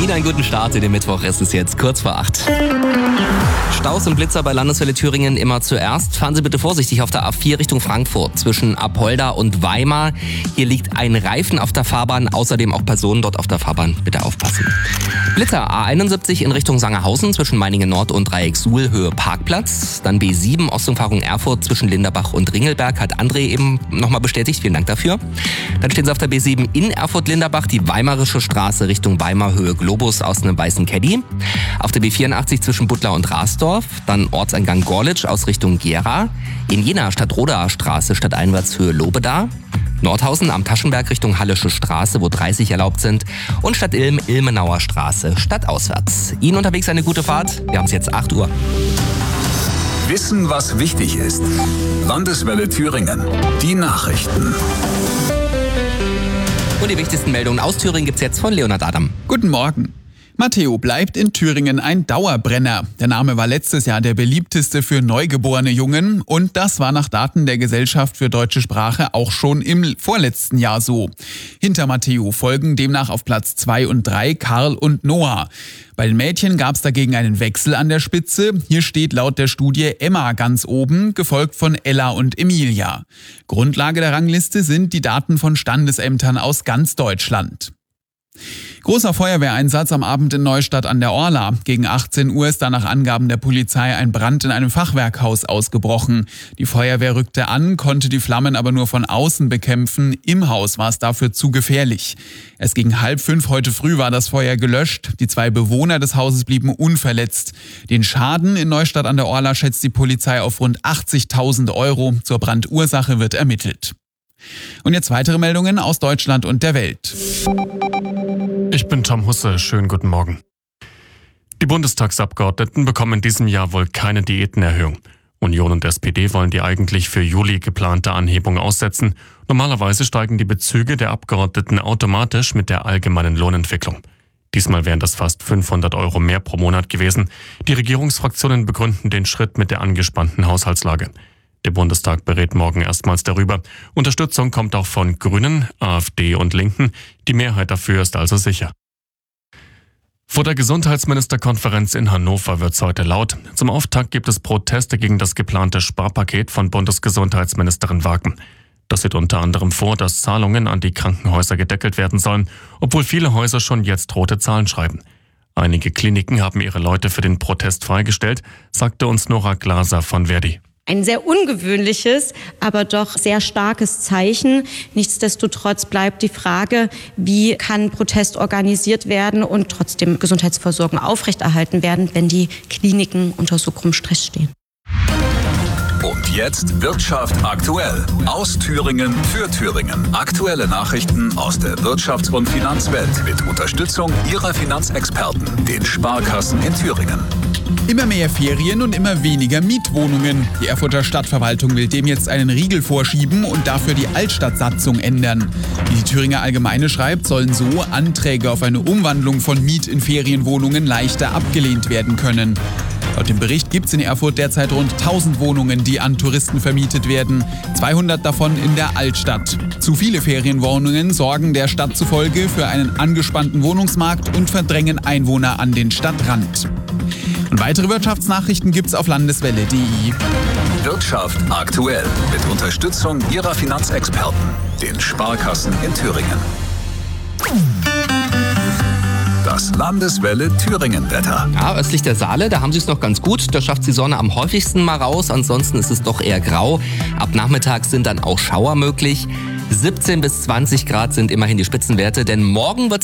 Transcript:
Ihnen einen guten Start in den Mittwoch. Es ist jetzt kurz vor 8. Staus und Blitzer bei Landeswelle Thüringen immer zuerst. Fahren Sie bitte vorsichtig auf der A4 Richtung Frankfurt zwischen Apolda und Weimar. Hier liegt ein Reifen auf der Fahrbahn, außerdem auch Personen dort auf der Fahrbahn. Bitte aufpassen. Blitzer A71 in Richtung Sangerhausen zwischen Meiningen Nord und Dreieck Suhl, Höhe Parkplatz. Dann B7 Ostumfahrung Erfurt zwischen Linderbach und Ringelberg, hat André eben nochmal bestätigt. Vielen Dank dafür. Dann stehen Sie auf der B7 in Erfurt-Linderbach, die Weimarische Straße Richtung Weimar, Höhe Globus aus einem weißen Caddy. Auf der B84 zwischen Butler und Rasdorf, dann Ortseingang Gorlitsch aus Richtung Gera. In Jena Stadtrodaer Straße stadteinwärts Höhe Lobeda. Nordhausen am Taschenberg Richtung Hallische Straße, wo 30 erlaubt sind. Und Stadt Ilm, Ilmenauer Straße, stadtauswärts. Ihnen unterwegs eine gute Fahrt. Wir haben es jetzt 8 Uhr. Wissen, was wichtig ist. Landeswelle Thüringen. Die Nachrichten. Und die wichtigsten Meldungen aus Thüringen gibt's jetzt von Leonhard Adam. Guten Morgen. Matteo bleibt in Thüringen ein Dauerbrenner. Der Name war letztes Jahr der beliebteste für neugeborene Jungen und das war nach Daten der Gesellschaft für deutsche Sprache auch schon im vorletzten Jahr so. Hinter Matteo folgen demnach auf Platz 2 und 3 Karl und Noah. Bei den Mädchen gab es dagegen einen Wechsel an der Spitze. Hier steht laut der Studie Emma ganz oben, gefolgt von Ella und Emilia. Grundlage der Rangliste sind die Daten von Standesämtern aus ganz Deutschland. Großer Feuerwehreinsatz am Abend in Neustadt an der Orla. Gegen 18 Uhr ist da nach Angaben der Polizei ein Brand in einem Fachwerkhaus ausgebrochen. Die Feuerwehr rückte an, konnte die Flammen aber nur von außen bekämpfen. Im Haus war es dafür zu gefährlich. Erst gegen 4:30 heute früh war das Feuer gelöscht. Die 2 Bewohner des Hauses blieben unverletzt. Den Schaden in Neustadt an der Orla schätzt die Polizei auf rund 80.000 €. Zur Brandursache wird ermittelt. Und jetzt weitere Meldungen aus Deutschland und der Welt. Ich bin Tom Husse, schönen guten Morgen. Die Bundestagsabgeordneten bekommen in diesem Jahr wohl keine Diätenerhöhung. Union und SPD wollen die eigentlich für Juli geplante Anhebung aussetzen. Normalerweise steigen die Bezüge der Abgeordneten automatisch mit der allgemeinen Lohnentwicklung. Diesmal wären das fast 500 € mehr pro Monat gewesen. Die Regierungsfraktionen begründen den Schritt mit der angespannten Haushaltslage. Der Bundestag berät morgen erstmals darüber. Unterstützung kommt auch von Grünen, AfD und Linken. Die Mehrheit dafür ist also sicher. Vor der Gesundheitsministerkonferenz in Hannover wird's heute laut. Zum Auftakt gibt es Proteste gegen das geplante Sparpaket von Bundesgesundheitsministerin Wagen. Das sieht unter anderem vor, dass Zahlungen an die Krankenhäuser gedeckelt werden sollen, obwohl viele Häuser schon jetzt rote Zahlen schreiben. Einige Kliniken haben ihre Leute für den Protest freigestellt, sagte uns Nora Glaser von Verdi. Ein sehr ungewöhnliches, aber doch sehr starkes Zeichen. Nichtsdestotrotz bleibt die Frage, wie kann Protest organisiert werden und trotzdem Gesundheitsversorgung aufrechterhalten werden, wenn die Kliniken unter so großem Stress stehen. Und jetzt Wirtschaft aktuell. Aus Thüringen für Thüringen. Aktuelle Nachrichten aus der Wirtschafts- und Finanzwelt mit Unterstützung Ihrer Finanzexperten, den Sparkassen in Thüringen. Immer mehr Ferien und immer weniger Mietwohnungen. Die Erfurter Stadtverwaltung will dem jetzt einen Riegel vorschieben und dafür die Altstadtsatzung ändern. Wie die Thüringer Allgemeine schreibt, sollen so Anträge auf eine Umwandlung von Miet- in Ferienwohnungen leichter abgelehnt werden können. Laut dem Bericht gibt es in Erfurt derzeit rund 1000 Wohnungen, die an Touristen vermietet werden. 200 davon in der Altstadt. Zu viele Ferienwohnungen sorgen der Stadt zufolge für einen angespannten Wohnungsmarkt und verdrängen Einwohner an den Stadtrand. Und weitere Wirtschaftsnachrichten gibt's auf landeswelle.de. Wirtschaft aktuell mit Unterstützung Ihrer Finanzexperten, den Sparkassen in Thüringen. Das Landeswelle Thüringen-Wetter. Ja, östlich der Saale, da haben sie es noch ganz gut. Da schafft die Sonne am häufigsten mal raus. Ansonsten ist es doch eher grau. Ab Nachmittag sind dann auch Schauer möglich. 17 bis 20 Grad sind immerhin die Spitzenwerte, denn morgen wird